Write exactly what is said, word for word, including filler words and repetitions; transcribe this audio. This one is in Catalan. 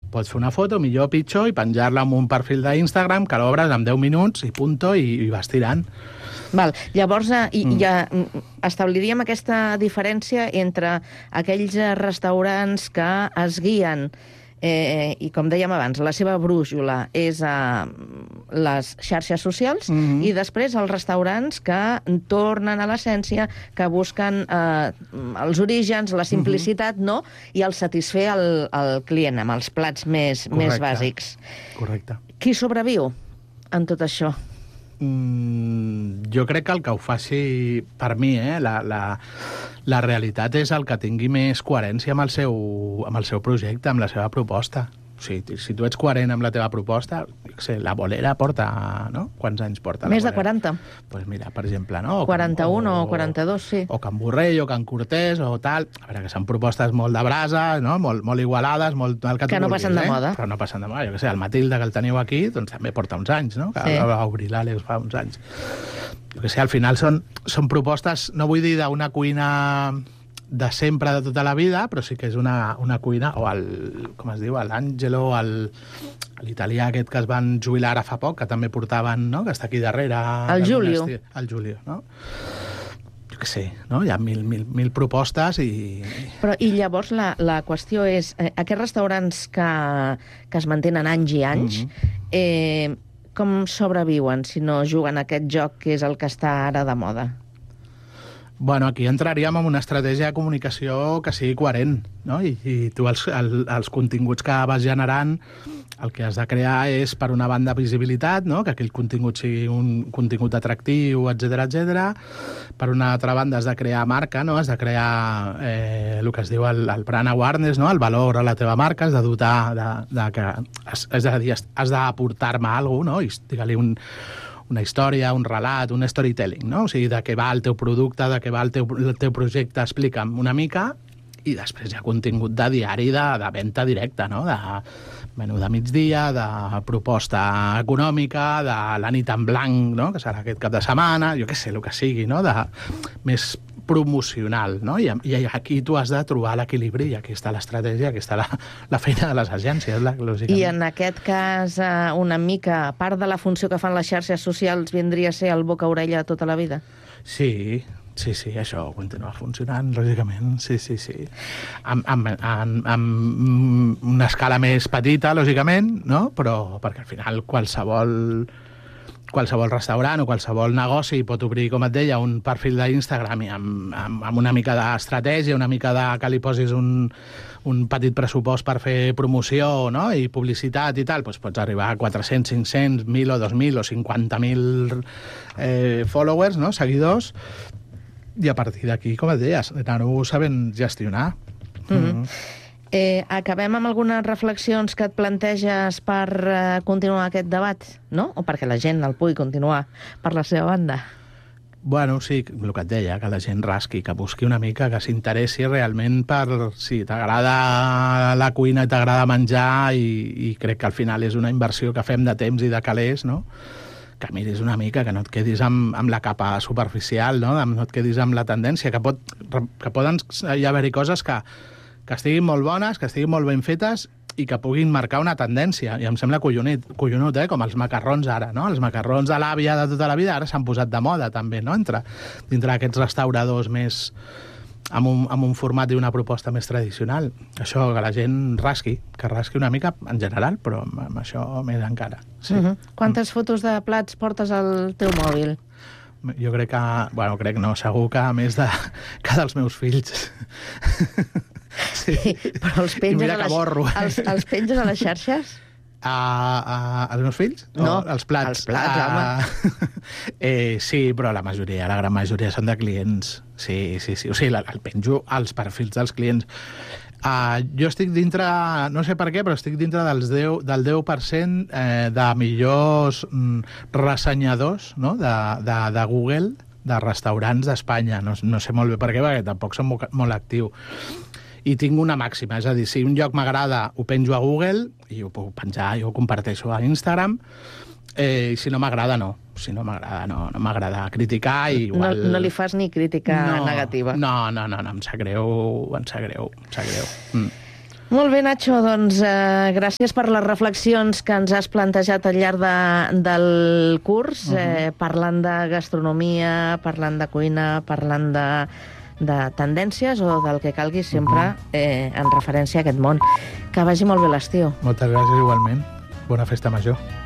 Pots fer una foto, millor o pitjor, i penjar-la en un perfil d'Instagram, que l'obres en deu minuts i punto, i, i vas tirant. Val. Llavors, eh, mm. ja establiríem aquesta diferència entre aquells restaurants que es guien, eh, i com dèiem abans, la seva brúixola és a les xarxes socials, mm-hmm. i després els restaurants que tornen a l'essència, que busquen eh, els orígens, la simplicitat, mm-hmm. no? I el satisfer el, el client amb els plats més, més bàsics. Correcte. Qui sobreviu en tot això? Mm, jo crec que el que ho faci, per mi, eh, la, la, la realitat és el que tingui més coherència amb el seu, amb el seu projecte, amb la seva proposta. O sigui, si tu ets coherent amb la teva proposta, sé, la bolera porta, no? Quants anys porta la Més bolera? de quaranta. Doncs pues mira, per exemple, no? O quaranta-un o, o quaranta-dos, sí. O Can Borrell, o Can Cortés, o tal. A veure, que són propostes molt de brasa, no? Molt, molt igualades, molt... El que, que no vulguis, passen de eh? moda. Però no passen de moda. Jo què sé, el Matilde, que el teniu aquí, doncs també porta uns anys, no? Que sí. Va obrir l'Àlex fa uns anys. Jo què sé, al final són, són propostes, no vull dir d'una cuina de sempre, de tota la vida, però sí que és una, una cuina, o el, com es diu, l'Àngelo, l'italià aquest que es van jubilar ara fa poc, que també portaven, no?, que està aquí darrere. El Giulio. El Giulio, no? Jo què sé, no? Hi ha mil, mil, mil propostes i... Però i llavors la, la qüestió és, eh, aquests restaurants que, que es mantenen anys i anys, mm-hmm. eh, com sobreviuen si no juguen aquest joc que és el que està ara de moda? Bueno, aquí entraríem en una estratègia de comunicació que sigui coherent, no? I, i tu els, el, els continguts que vas generant, el que has de crear és, per una banda, visibilitat, no? Que aquell contingut sigui un contingut atractiu, etcètera, etcètera. Per una altra banda, has de crear marca, no? Has de crear eh, el que es diu el, el brand awareness, no? El valor a la teva marca, has de dotar de, de que... Has, és a dir, has d'aportar-me alguna cosa, no? I digue-li un... una història, un relat, un storytelling, no? O sigui, de què va el teu producte, de què va el teu, el teu projecte, explica'm una mica, i després hi ha contingut de diari, de, de venda directa, no? De menú de migdia, de proposta econòmica, de la nit en blanc, no? Que serà aquest cap de setmana, jo què sé, el que sigui, no? De més promocional, no? I, i aquí tu has de trobar l'equilibri, i aquí està l'estratègia, aquí està la, la feina de les agències, la, lògicament. I en aquest cas, una mica, a part de la funció que fan les xarxes socials, vindria a ser el boca-orella tota la vida? Sí, sí, sí, això continua funcionant, lògicament, sí, sí, sí. Amb, amb, amb, amb una escala més petita, lògicament, no? Però perquè al final qualsevol... qualsevol restaurant o qualsevol negoci pot obrir, com et deia, un perfil d'Instagram i amb, amb, amb una mica d'estratègia, una mica de que li posis un, un petit pressupost per fer promoció, no? I publicitat i tal, doncs pots arribar a quatre-cents, cinc-cents, mil o dos mil o cinquanta mil eh, followers, no? Seguidors, i a partir d'aquí, com et deies, anar-ho sabent gestionar. Mm-hmm. Mm-hmm. Eh, acabem amb algunes reflexions que et planteges per eh, continuar aquest debat, no? O perquè la gent el pugui continuar per la seva banda. Bueno, sí, el que et deia, que la gent rasqui, que busqui una mica, que s'interessi realment per si t'agrada la cuina i t'agrada menjar, i, i crec que al final és una inversió que fem de temps i de calés, no? Que miris una mica, que no et quedis amb, amb la capa superficial, no? No et quedis amb la tendència, que, pot, que poden hi haver-hi coses que que estiguin molt bones, que estiguin molt ben fetes i que puguin marcar una tendència. I em sembla collonit, collonut, eh? Com els macarrons ara, no? Els macarrons de l'àvia de tota la vida ara s'han posat de moda, també, no? Entre, dintre aquests restauradors més... Amb un, amb un format i una proposta més tradicional. Això, que la gent rasqui, que rasqui una mica en general, però amb, amb això més encara. Sí. Uh-huh. Quantes fotos de plats portes al teu mòbil? Jo crec que... Bueno, crec no, segur que més de, que dels meus fills. Sí. Però els penges, a les, borro, eh? els, els penges a les xarxes? A, a, als meus fills? No, o els plats. Els plats, a... home. eh, sí, però la majoria, la gran majoria són de clients. Sí, sí, sí. O sigui, el penjo als perfils dels clients. Uh, jo estic dintre, no sé per què, però estic dintre dels deu, del deu per cent eh, de millors mm, ressenyadors, no? de, de, de Google, de restaurants d'Espanya. No, no sé molt bé per què, perquè tampoc som molt, molt actiu. I tinc una màxima, és a dir, si un lloc m'agrada, ho penjo a Google, i ho puc penjar, jo ho comparteixo a Instagram, eh, i si no m'agrada, no. Si no m'agrada, no. No m'agrada criticar i igual... No, no li fas ni crítica no, negativa. No, no, no, no, em sap greu, em sap greu, em sap greu. Mm. Molt bé, Nacho, doncs eh, gràcies per les reflexions que ens has plantejat al llarg de, del curs, uh -huh. eh, parlant de gastronomia, parlant de cuina, parlant de, de tendències o del que calgui sempre eh, en referència a aquest món. Que vagi molt bé l'estiu. Moltes gràcies igualment. Bona festa major.